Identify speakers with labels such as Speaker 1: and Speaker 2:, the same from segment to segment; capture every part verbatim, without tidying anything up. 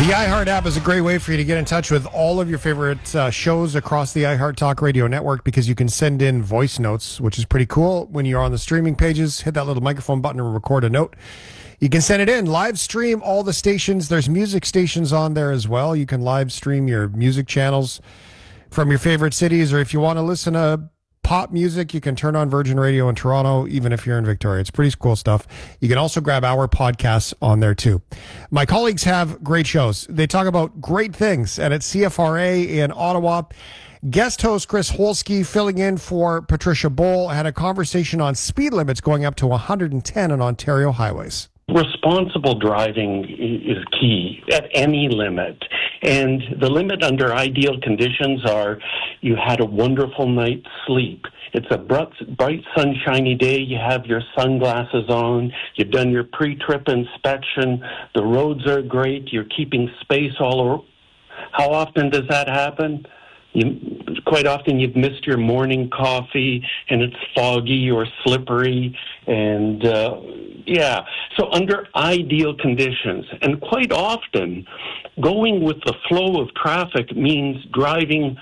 Speaker 1: The iHeart app is a great way for you to get in touch with all of your favorite uh, shows across the iHeart Talk Radio network, because you can send in voice notes, which is pretty cool. When you're on the streaming pages, hit that little microphone button and record a note. You can send it in, live stream all the stations. There's music stations on there as well. You can live stream your music channels from your favorite cities, or if you want to listen to pop music, you can turn on Virgin Radio in Toronto, even if you're in Victoria. It's pretty cool stuff. You can also grab our podcasts on there too. My colleagues have great shows. They talk about great things. And at C F R A in Ottawa, guest host Chris Holsky, filling in for Patricia Bowl, had a conversation on speed limits going up to one hundred ten on Ontario highways.
Speaker 2: Responsible driving is key at any limit. And the limit under ideal conditions are you had a wonderful night's sleep. It's a bright, bright sunshiny day. You have your sunglasses on. You've done your pre-trip inspection. The roads are great. You're keeping space all over. How often does that happen? You, quite often you've missed your morning coffee and it's foggy or slippery. And uh, yeah, so under ideal conditions, and quite often going with the flow of traffic means driving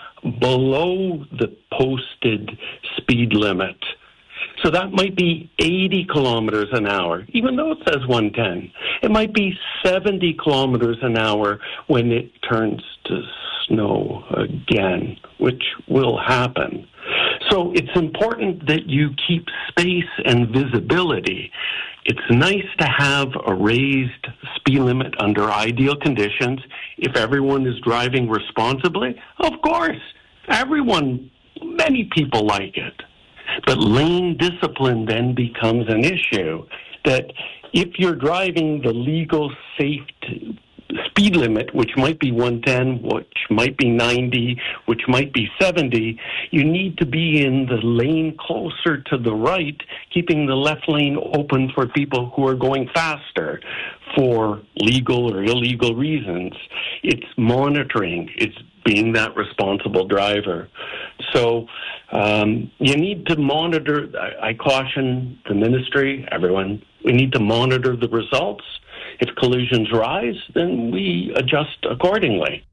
Speaker 2: below the posted speed limit. So that might be eighty kilometers an hour, even though it says one ten. It might be seventy kilometers an hour when it turns to snow again, which will happen. So it's important that you keep space and visibility. It's nice to have a raised speed limit under ideal conditions if everyone is driving responsibly. Of course, everyone, many people like it. But lane discipline then becomes an issue, that if you're driving the legal, safe t- speed limit, which might be one ten, which might be ninety, which might be seventy, you need to be in the lane closer to the right, keeping the left lane open for people who are going faster for legal or illegal reasons. It's monitoring. It's being that responsible driver. So um, you need to monitor. I, I caution the ministry, everyone, we need to monitor the results. If collisions rise, then we adjust accordingly.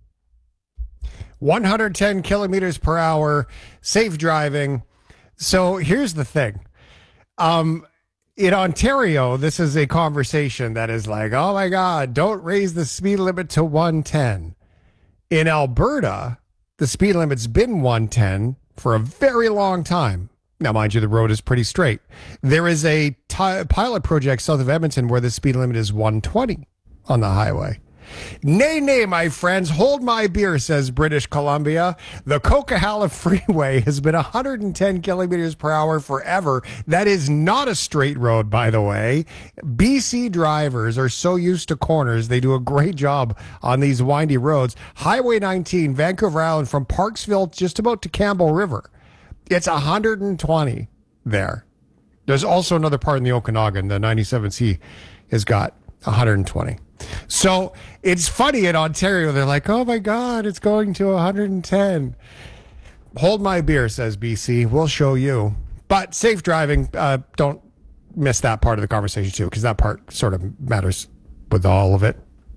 Speaker 1: one hundred ten kilometers per hour, safe driving. So here's the thing. Um, in Ontario, this is a conversation that is like, oh my God, don't raise the speed limit to one ten. In Alberta, the speed limit's been one ten for a very long time. Now, mind you, the road is pretty straight. There is a t- pilot project south of Edmonton where the speed limit is one twenty on the highway. Nay, nay, my friends, hold my beer, says British Columbia. The Coquihalla Freeway has been one hundred ten kilometers per hour forever. That is not a straight road, by the way. B C drivers are so used to corners. They do a great job on these windy roads. Highway nineteen, Vancouver Island, from Parksville just about to Campbell River. It's one hundred twenty there. There's also another part in the Okanagan, the ninety-seven C has got one hundred twenty. So it's funny in Ontario, they're like, oh my God, it's going to one hundred ten. Hold my beer, says B C. We'll show you. But safe driving, uh, don't miss that part of the conversation too, because that part sort of matters with all of it.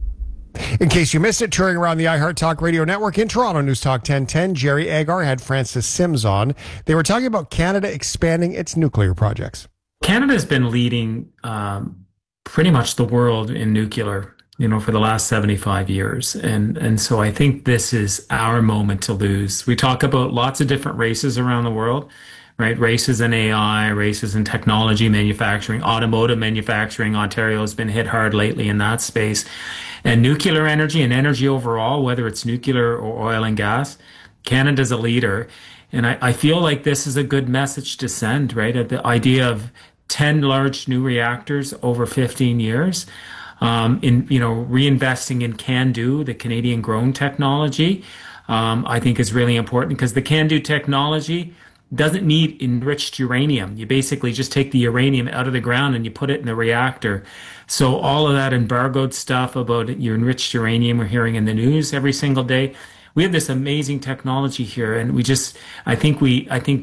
Speaker 1: In case you missed it, touring around the iHeart Talk Radio Network in Toronto, News Talk ten ten, Jerry Agar had Francis Sims on. They were talking about Canada expanding its nuclear projects.
Speaker 3: Canada's been leading um, pretty much the world in nuclear, you know, for the last seventy-five years. And, and so I think this is our moment to lose. We talk about lots of different races around the world, right? Races in A I, races in technology, manufacturing, automotive manufacturing. Ontario has been hit hard lately in that space. And nuclear energy and energy overall, whether it's nuclear or oil and gas, Canada's a leader. And I, I feel like this is a good message to send, right? At the idea of ten large new reactors over fifteen years, um, in, you know, reinvesting in CANDU, the Canadian grown technology, um, I think is really important, because the CANDU technology doesn't need enriched uranium. You basically just take the uranium out of the ground and you put it in the reactor. So all of that embargoed stuff about your enriched uranium we're hearing in the news every single day, we have this amazing technology here, and we just, I think we, I think